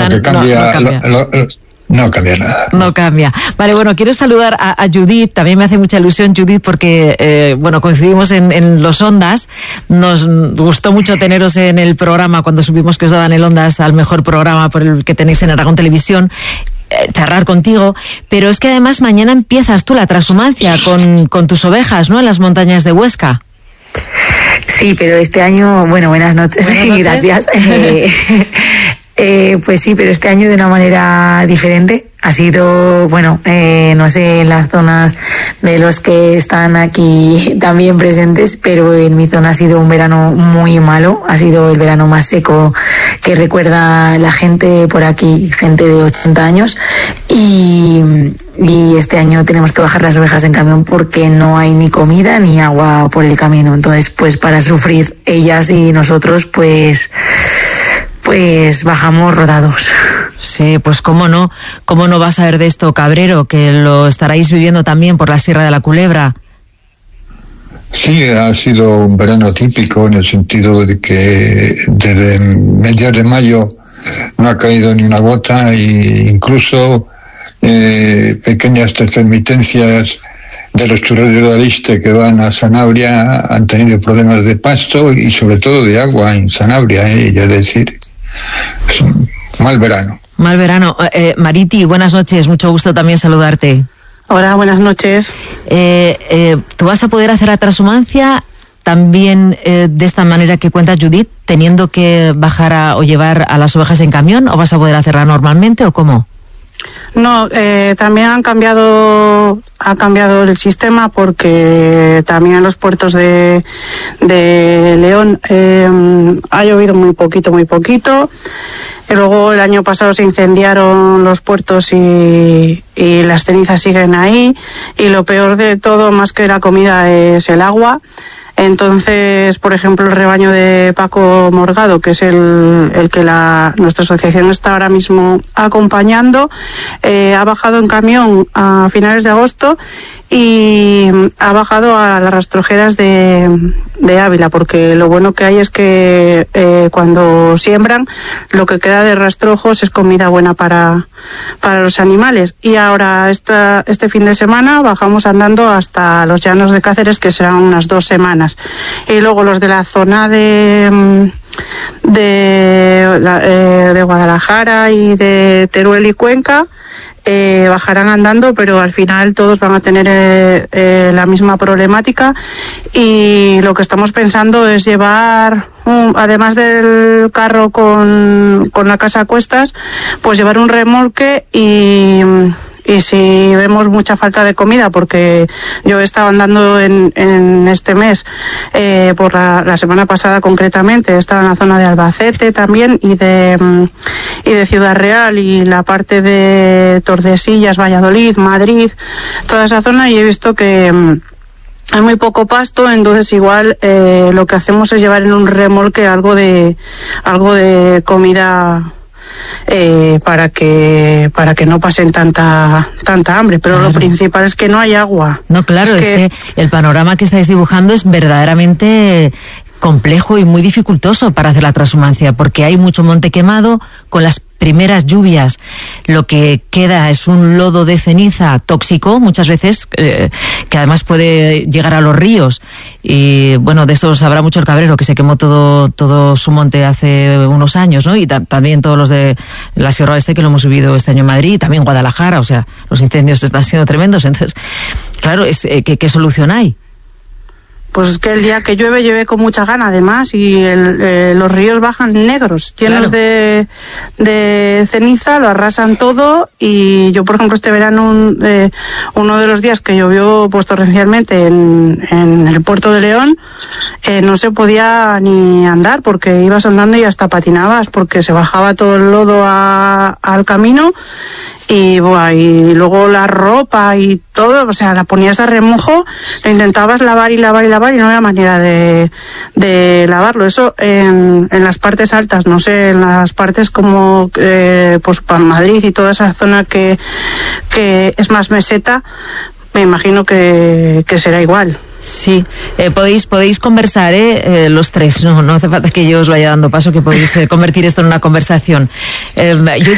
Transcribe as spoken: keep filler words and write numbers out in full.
no, que cambia, no, no cambia. Lo, lo, no cambia nada. No cambia. Vale, bueno, quiero saludar a, a Judith. También me hace mucha ilusión, Judith, porque, eh, bueno, coincidimos en, en los Ondas. Nos gustó mucho teneros en el programa cuando supimos que os daban el Ondas al mejor programa por el que tenéis en Aragón Televisión. Eh, charlar contigo, pero es que además mañana empiezas tú la transhumancia con, con tus ovejas, ¿no?, en las montañas de Huesca. Sí, pero este año, bueno, buenas noches, buenas noches. Gracias. Eh, eh, pues sí, pero este año de una manera diferente. Ha sido, bueno, eh, no sé, en las zonas de los que están aquí también presentes, pero en mi zona ha sido un verano muy malo. Ha sido el verano más seco que recuerda la gente por aquí, gente de ochenta años. Y, y este año tenemos que bajar las ovejas en camión porque no hay ni comida ni agua por el camino. Entonces, pues para sufrir ellas y nosotros, pues... pues bajamos rodados. Sí, pues cómo no, cómo no vas a ver de esto, Cabrero, que lo estaréis viviendo también por la Sierra de la Culebra. Sí, ha sido un verano típico en el sentido de que desde mediados de mayo no ha caído ni una gota e incluso eh, pequeñas intermitencias de los churreros de Ariste que van a Sanabria han tenido problemas de pasto y sobre todo de agua en Sanabria, eh, es decir, es un mal verano. Mal verano. Eh, Mariti, buenas noches, mucho gusto también saludarte. Hola, buenas noches. Eh, eh, ¿Tú vas a poder hacer la transhumancia también eh, de esta manera que cuenta Judith, teniendo que bajar a, o llevar a las ovejas en camión, o vas a poder hacerla normalmente o cómo? No, eh, también han cambiado, ha cambiado el sistema porque también en los puertos de, de León eh, ha llovido muy poquito, muy poquito. Y luego el año pasado se incendiaron los puertos y, y las cenizas siguen ahí. Y lo peor de todo, más que la comida, es el agua. Entonces, por ejemplo, el rebaño de Paco Morgado, que es el, el que la, nuestra asociación está ahora mismo acompañando, eh, ha bajado en camión a finales de agosto y ha bajado a las rastrojeras de, de Ávila, porque lo bueno que hay es que eh, cuando siembran, lo que queda de rastrojos es comida buena para, para los animales. Y ahora esta, este fin de semana bajamos andando hasta los llanos de Cáceres, que serán unas dos semanas. Y luego los de la zona de de, eh, de Guadalajara y de Teruel y Cuenca Eh, bajarán andando, pero al final todos van a tener eh, eh, la misma problemática, y lo que estamos pensando es llevar, un, además del carro con, con la casa a cuestas, pues llevar un remolque y... Y si vemos mucha falta de comida, porque yo he estado andando en, en este mes, eh, por la, la semana pasada concretamente, he estado en la zona de Albacete también y de, y de Ciudad Real y la parte de Tordesillas, Valladolid, Madrid, toda esa zona, y he visto que hay muy poco pasto. Entonces igual eh, lo que hacemos es llevar en un remolque algo de, algo de comida, Eh, para que para que no pasen tanta tanta hambre, pero claro, lo principal es que no hay agua. No, claro, es, es que... que el panorama que estáis dibujando es verdaderamente complejo y muy dificultoso para hacer la transhumancia, porque hay mucho monte quemado. Con las primeras lluvias lo que queda es un lodo de ceniza tóxico muchas veces, eh, que además puede llegar a los ríos, y bueno, de eso sabrá mucho el Cabrero, que se quemó todo todo su monte hace unos años, ¿no? Y ta- también todos los de la Sierra Oeste, que lo hemos vivido este año en Madrid, y también Guadalajara. O sea, los incendios están siendo tremendos. Entonces, claro, es, eh, ¿qué, qué solución hay? Pues es que el día que llueve, llueve con mucha gana además, y el, eh, los ríos bajan negros, llenos claro. de, de ceniza, lo arrasan todo. Y yo, por ejemplo, este verano, un, eh, uno de los días que llovió pues torrencialmente en, en el puerto de León, eh, no se podía ni andar, porque ibas andando y hasta patinabas, porque se bajaba todo el lodo a, al camino. Y, buah, y luego la ropa y todo, o sea, la ponías a remojo, lo intentabas lavar y lavar y lavar y no había manera de, de lavarlo. Eso en, en las partes altas, no sé, en las partes como eh, pues para Madrid y toda esa zona que, que es más meseta, me imagino que, que será igual. Sí, eh, podéis podéis conversar, ¿eh? Eh, los tres, no, no hace falta que yo os vaya dando paso, que podéis eh, convertir esto en una conversación. Eh, yo